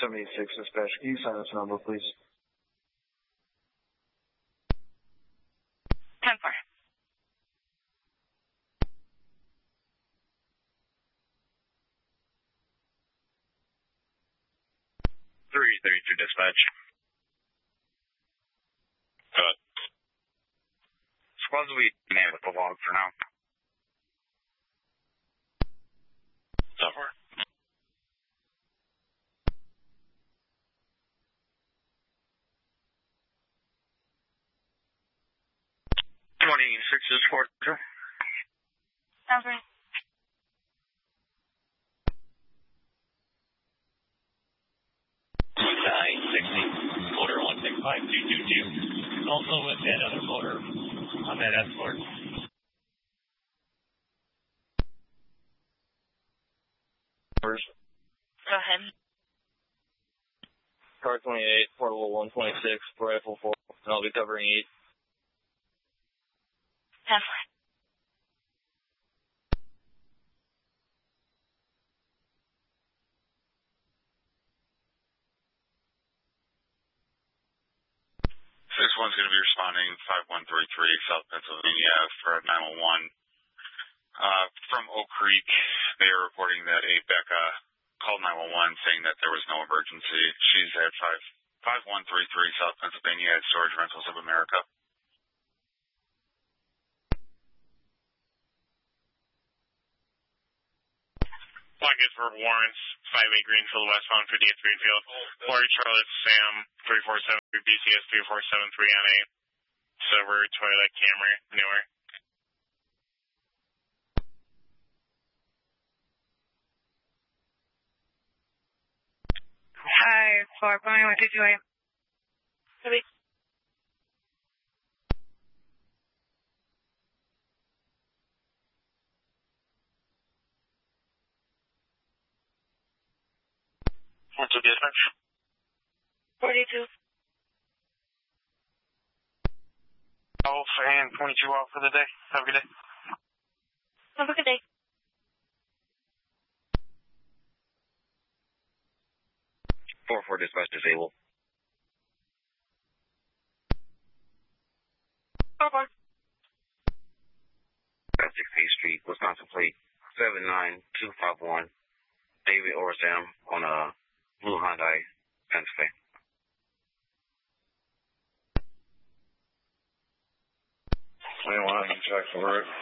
786 dispatch. Can you sign this number, please? 10-4. 332 dispatch. Good. Supposedly man with the log for now. Suffer. 26 is 4. Sounds right. Motor 165222. Also with that other motor on that Escort. First. Go ahead. Car 28, portable 126, rifle 4, and I'll be covering 8. 10-4. This one's going to be responding 5133 South Pennsylvania for 911. From Oak Creek, they are reporting that a Becca called 911 saying that there was no emergency. She's at 5133 South Pennsylvania at Storage Rentals of America. Pocket for warrants, 58 Greenfield westbound, 58 Greenfield. 40 Charlotte Sam, 347 BCS 3473 on a silver Toyota Camry, newer. Hi, 4, Boeing 128. Copy. What's the dispatch? 42. Off and 22 off for the day. Have a good day. Have a good day. For dispatch disabled. 4-4. 16th Street, Wisconsin plate 79251. David or Sam on a blue Hyundai Santa Fe. I can check for it.